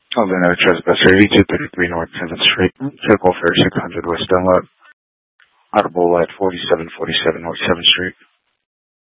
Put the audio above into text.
Alvin Trespasser, 8233 North 7th Street, Circle Fair 600 West Dunlop, Audible at 4747 North 7th Street.